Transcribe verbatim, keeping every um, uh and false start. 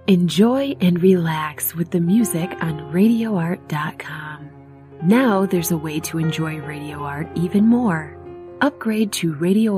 Enjoy and relax with the music on radio art dot com. Now there's a way to enjoy Radio Art even more. Upgrade to Radio